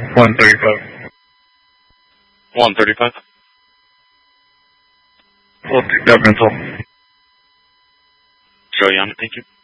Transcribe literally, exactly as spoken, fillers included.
one thirty-five. one thirty-five. We'll take that rental. Joe Yana, thank you.